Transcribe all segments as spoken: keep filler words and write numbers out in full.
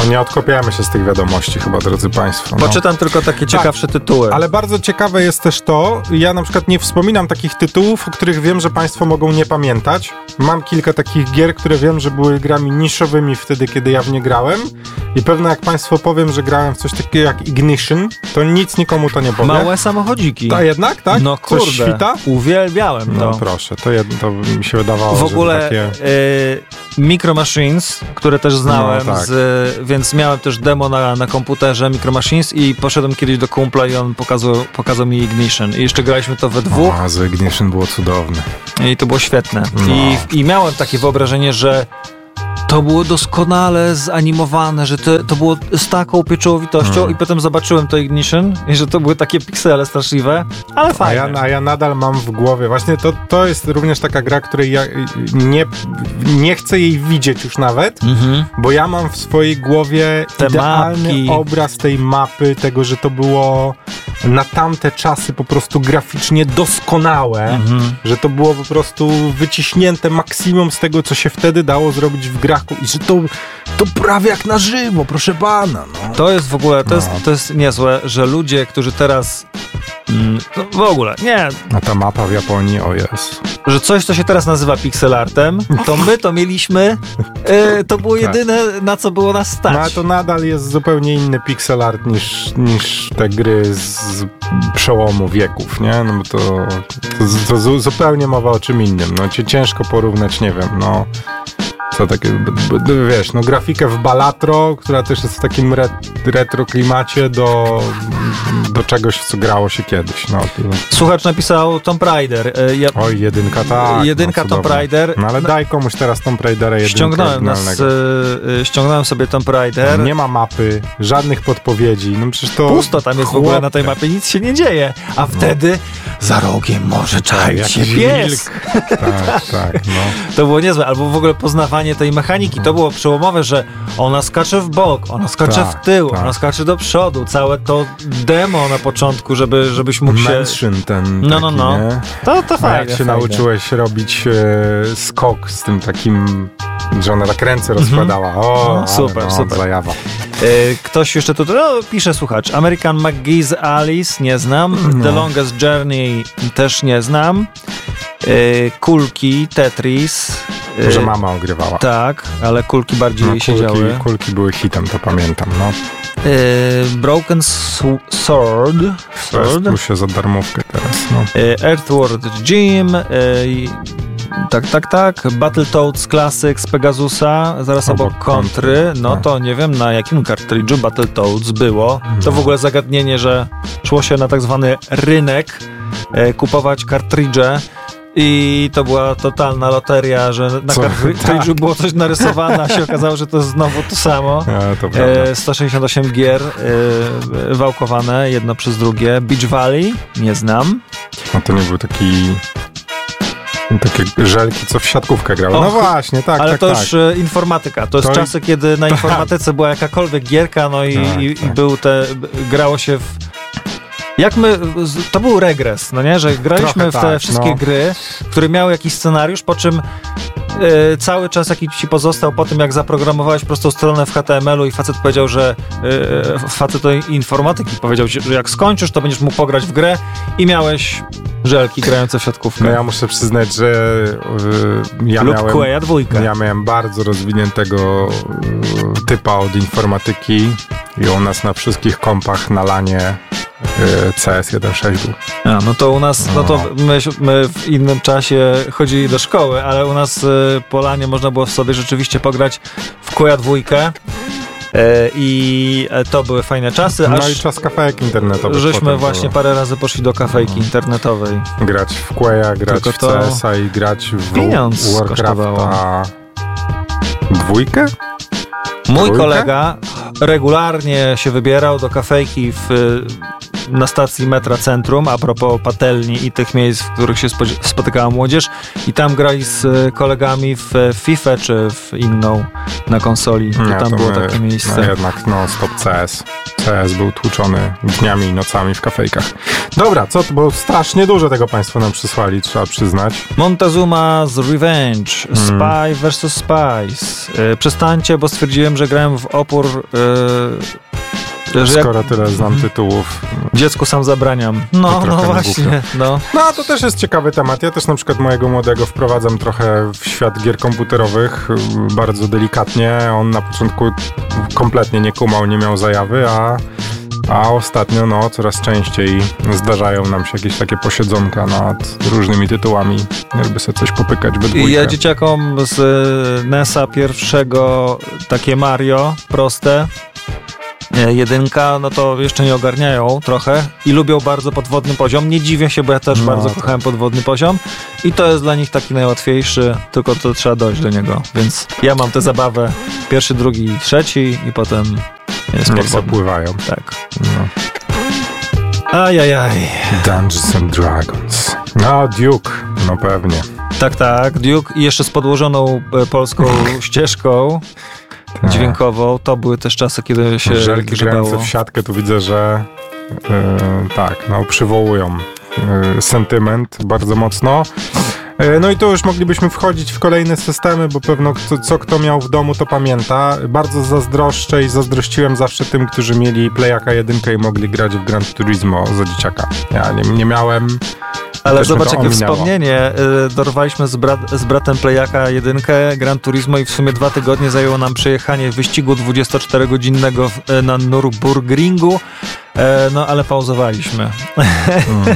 nie odkopiamy się z tych wiadomości chyba, drodzy Państwo. No. Poczytam tylko takie ciekawsze tak, tytuły. Ale bardzo ciekawe jest też to, ja na przykład nie wspominam takich tytułów, o których wiem, że Państwo mogą nie pamiętać. Mam kilka takich gier, które wiem, że były grami niszowymi wtedy, kiedy ja w nie grałem i pewno jak Państwo powiem, że grałem w coś takiego jak Ignition, to nic nikomu to nie powie. Małe samochodziki. To jednak, tak? No Coś kurde, świta? uwielbiałem to. No proszę, to, jedno, to mi się wydawało, w ogóle że takie... y, Micro Machines, które też znałem, No, tak. z, więc miałem też demo na, na komputerze Micro Machines i poszedłem kiedyś do kumpla i on pokazał, pokazał mi Ignition. I jeszcze graliśmy to we dwóch. A, z Ignition było cudowne. I to było świetne. No. I, I miałem takie wyobrażenie, że to było doskonale zanimowane, że to, to było z taką pieczołowitością Hmm. i potem zobaczyłem to Ignition i że to były takie piksele straszliwe, ale A fajne. ja, a ja nadal mam w głowie, właśnie to, to jest również taka gra, której ja nie, nie chcę jej widzieć już nawet, Mhm. bo ja mam w swojej głowie Te idealny mapki. obraz tej mapy, tego, że to było na tamte czasy po prostu graficznie doskonałe, Mhm. że to było po prostu wyciśnięte maksimum z tego, co się wtedy dało zrobić w grach i że to, to prawie jak na żywo, proszę pana. No. To jest w ogóle, to, No. jest, to jest niezłe, że ludzie, którzy teraz mm, no w ogóle, nie, A ta mapa w Japonii, o jest. że coś, co się teraz nazywa pixelartem, to my to mieliśmy, e, to było Tak. jedyne, na co było nas stać. No ale to nadal jest zupełnie inny pixel art niż, niż te gry z przełomu wieków, nie? No bo to, to, to zu- zupełnie mowa o czym innym. No cię ciężko porównać, nie wiem, no co takie, b- b- wiesz, no grafikę w Balatro, która też jest w takim re, retro klimacie do, do czegoś, w co grało się kiedyś, no. To, Słuchacz napisał Tomb Raider. E, ja, oj, jedynka, tak. Jedynka no, Tomb cudowne. Raider. No ale daj komuś teraz Tomb Raidera jedynkę ściągnąłem, nas, oryginalnego. e, e, ściągnąłem sobie Tomb Raider. Nie ma mapy, żadnych podpowiedzi, no przecież to... Pusto tam jest w ogóle na tej Chłopie. mapie, nic się nie dzieje. A wtedy za rogiem może czaić się Jakiś pies. wilk. Tak, tak, no. To było niezłe. Albo w ogóle poznawanie tej mechaniki. To było przełomowe, że ona skacze w bok, ona skacze Tak, w tył, tak. ona skacze do przodu. Całe to demo na początku, żeby, żebyś mógł się... Mansion ten No, taki, no, no. nie? To, to A fajne, jak się fajne. nauczyłeś robić e, skok z tym takim, że ona tak ręce rozkładała. O, No, super, ale, no, super. zajawa. E, Ktoś jeszcze tutaj, no, pisze słuchacz, American McGee's Alice, nie znam, No. The Longest Journey też nie znam, e, Kulki, Tetris, e, Może mama ogrywała. tak, ale kulki bardziej No, kulki, siedziały, kulki były hitem, to pamiętam. No. e, Broken Sw- Sword, Sword. Tu się za darmówkę teraz. No. e, Earthworld Jim, e, i- tak, tak, tak, Battletoads Classic z Pegasusa, zaraz obok, Obok kontry, kontry, no tak. to nie wiem na jakim kartridżu Battletoads było. To w ogóle zagadnienie, że szło się na tak zwany rynek e, kupować kartridże i to była totalna loteria, że na Co? kartridżu było coś narysowane, a się okazało, że to jest znowu to samo. E, to prawda. E, sto sześćdziesiąt osiem gier e, wałkowane, jedno przez drugie. Beach Valley, nie znam. No to nie był taki... Takie żelki, co w siatkówkę grały. No Och, właśnie, tak, Ale tak, to tak. już e, informatyka. To jest To i- czasy, kiedy na informatyce była jakakolwiek gierka, no i, Tak, i, i tak. był te, b- grało się w... Jak my, z- to był regres, no nie? Że graliśmy Trochę w te tak, wszystkie no. gry, które miały jakiś scenariusz, po czym e, cały czas, jaki ci pozostał po tym, jak zaprogramowałeś prostą stronę w H T M L u i facet powiedział, że e, facet do informatyki powiedział ci, że jak skończysz, to będziesz mógł pograć w grę i miałeś żelki grające w siatkówkę. No ja muszę przyznać, że y, ja Lub miałem... Quake'a dwójkę. Ja miałem bardzo rozwiniętego y, typa od informatyki i u nas na wszystkich kompach na lanie y, C S jeden sześć był. A, no to u nas, no to my, my w innym czasie chodzili do szkoły, ale u nas y, po lanie można było sobie rzeczywiście pograć w Quake'a dwójkę y, i e, to były fajne czasy, No aż i czas kafejek internetowych. żeśmy potem właśnie było. parę razy poszli do kafejki internetowej. Grać w Quake'a, grać Tylko w to C S a i grać w pieniądz Warcrafta dwójkę? Mój Trójkę? kolega regularnie się wybierał do kafejki w y, na stacji metra Centrum, a propos patelni i tych miejsc, w których się spotykała młodzież, i tam grali z kolegami w FIFA czy w inną na konsoli. To Nie, tam to było my, takie miejsce. No jednak non-stop C S. C S był tłuczony dniami i nocami w kafejkach. Dobra, co to, bo strasznie dużo tego państwo nam przysłali, trzeba przyznać. Montezuma's Revenge, Spy versus. Spice. Yy, przestańcie, bo stwierdziłem, że grałem w opór. Yy, że Skoro tyle znam tytułów. Dziecku sam zabraniam. No, no właśnie. No. no, to też jest ciekawy temat. Ja też na przykład mojego młodego wprowadzam trochę w świat gier komputerowych, bardzo delikatnie. On na początku kompletnie nie kumał, nie miał zajawy, a A ostatnio, no, coraz częściej zdarzają nam się jakieś takie posiedzonka nad różnymi tytułami, żeby sobie coś popykać we dwójkę. Ja dzieciakom z N E S a pierwszego takie Mario proste, jedynka, no to jeszcze nie ogarniają trochę i lubią bardzo podwodny poziom. Nie dziwię się, bo ja też no, bardzo to. kochałem podwodny poziom i to jest dla nich taki najłatwiejszy, tylko to trzeba dojść do niego. Więc ja mam tę zabawę pierwszy, drugi, trzeci i potem jest niech zapływają. Tak. No. Ajajaj. Dungeons and Dragons. No, Duke. No pewnie. Tak, tak. Duke i jeszcze z podłożoną e, polską ścieżką tak. dźwiękową. To były też czasy, kiedy się Żelki grające w siatkę, tu widzę, że e, tak, no przywołują e, sentyment bardzo mocno. No i tu już moglibyśmy wchodzić w kolejne systemy, bo pewno kto, co kto miał w domu, to pamięta. Bardzo zazdroszczę i zazdrościłem zawsze tym, którzy mieli Playaka jedynkę i mogli grać w Gran Turismo za dzieciaka. Ja nie, nie miałem. Ale zobacz, jakie wspomnienie. Dorwaliśmy z, brat, z bratem Playaka jedynkę, Gran Turismo i w sumie dwa tygodnie zajęło nam przejechanie wyścigu dwudziestoczterogodzinnego w, na Nürburgringu. No ale pauzowaliśmy. Mm.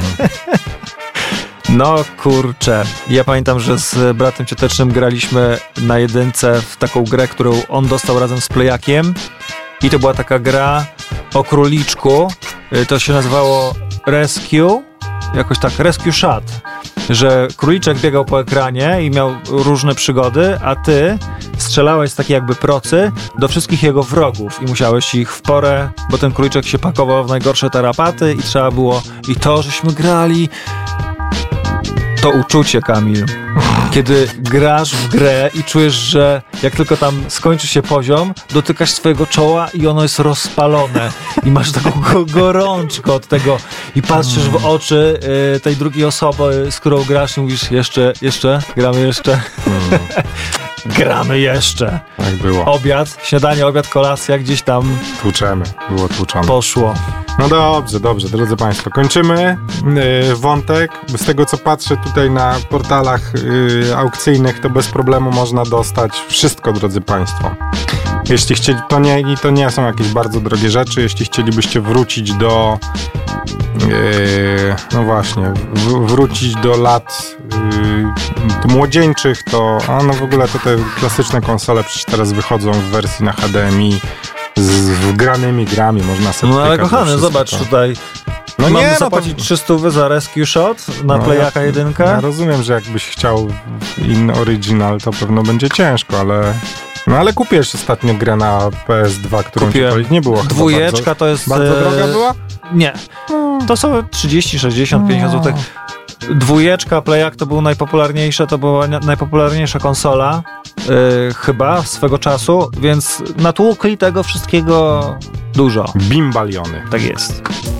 No kurczę, ja pamiętam, że z bratem ciotecznym graliśmy na jedynce w taką grę, którą on dostał razem z Playakiem i to była taka gra o króliczku, to się nazywało Rescue, jakoś tak, Rescue Shot, że króliczek biegał po ekranie i miał różne przygody, a ty strzelałeś z takiej jakby procy do wszystkich jego wrogów i musiałeś ich w porę, bo ten króliczek się pakował w najgorsze tarapaty i trzeba było, i to, żeśmy grali. To uczucie, Kamil, kiedy grasz w grę i czujesz, że jak tylko tam skończy się poziom, dotykasz swojego czoła i ono jest rozpalone i masz taką go- gorączkę od tego i patrzysz w oczy y, tej drugiej osoby, z którą grasz i mówisz jeszcze, jeszcze, gramy jeszcze. Mm. Gramy jeszcze. Tak było. Obiad, śniadanie, obiad, kolacja, gdzieś tam tłuczemy, było tłuczone. Poszło. No dobrze, dobrze, drodzy Państwo, kończymy yy, wątek. Z tego, co patrzę tutaj na portalach yy, aukcyjnych, to bez problemu można dostać wszystko, drodzy Państwo. Jeśli chcieli, to nie, i to nie są jakieś bardzo drogie rzeczy, jeśli chcielibyście wrócić do yy, no właśnie, w, wrócić do lat yy, młodzieńczych, to a no w ogóle to te klasyczne konsole przecież teraz wychodzą w wersji na H D M I z wgranymi grami, można sobie no ale kochany, zobacz to. Tutaj no mamy nie, zapłacić no to... trzysta za Rescue Shot na no Playaka ja, jedynkę. Ja rozumiem, że jakbyś chciał inny oryginal, to pewno będzie ciężko, ale no ale kupiłeś ostatnio grę na P S dwa, którą ci nie było. Dwójeczka bardzo, to jest... Bardzo droga była? Nie. To są trzydzieści, sześćdziesiąt, pięćdziesiąt złotych. Dwójeczka, Playak to był najpopularniejsza, to była najpopularniejsza konsola yy, chyba swego czasu, więc natłukli tego wszystkiego dużo. Bimbaliony. Tak jest.